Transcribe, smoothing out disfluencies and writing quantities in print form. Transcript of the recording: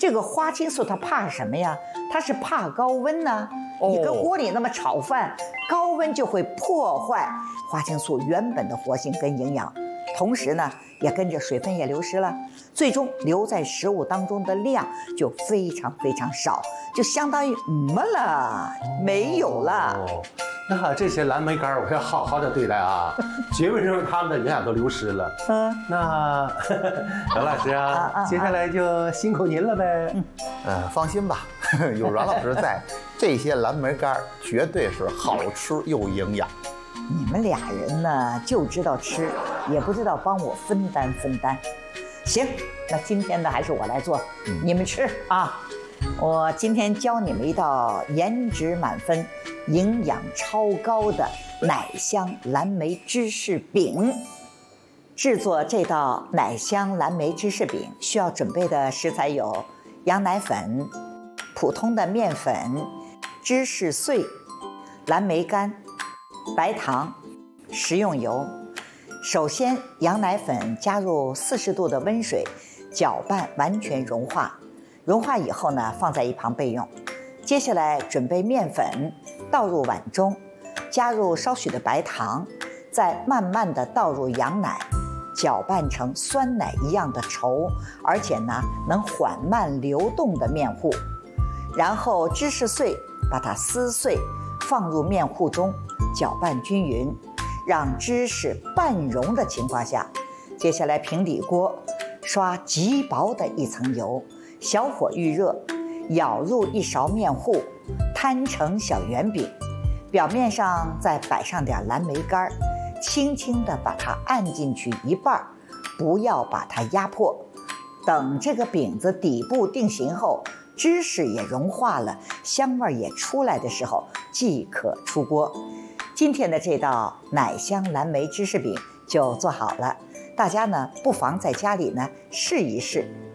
这个花青素它怕什么呀？它是怕高温呢。你搁锅里那么炒饭，高温就会破坏花青素原本的活性跟营养，同时呢，也跟着水分也流失了，最终留在食物当中的量就非常非常少，就相当于没了，没有了。 那这些蓝莓干我要好好的对待啊，绝不让它们的营养都流失了。那阮老师啊，接下来就辛苦您了呗。 放心吧，有阮老师在，这些蓝莓干绝对是好吃又营养。 你们俩人呢，就知道吃，也不知道帮我分担分担。行，那今天呢还是我来做，你们吃啊。我今天教你们一道颜值满分、营养超高的奶香蓝莓芝士饼。制作这道奶香蓝莓芝士饼需要准备的食材有羊奶粉、普通的面粉、芝士碎、蓝莓干、白糖、食用油。首先，羊奶粉加入40度的温水，搅拌完全融化。融化以后呢，放在一旁备用。接下来准备面粉，倒入碗中，加入少许的白糖，再慢慢的倒入羊奶，搅拌成酸奶一样的稠，而且呢能缓慢流动的面糊。然后芝士碎把它撕碎，放入面糊中，搅拌均匀，让芝士半溶的情况下，接下来平底锅，刷极薄的一层油，小火预热，舀入一勺面糊，摊成小圆饼，表面上再摆上点蓝莓干，轻轻地把它按进去一半，不要把它压破。等这个饼子底部定型后，芝士也融化了，香味也出来的时候，即可出锅。今天的这道奶香蓝莓芝士饼就做好了，大家呢不妨在家里呢试一试，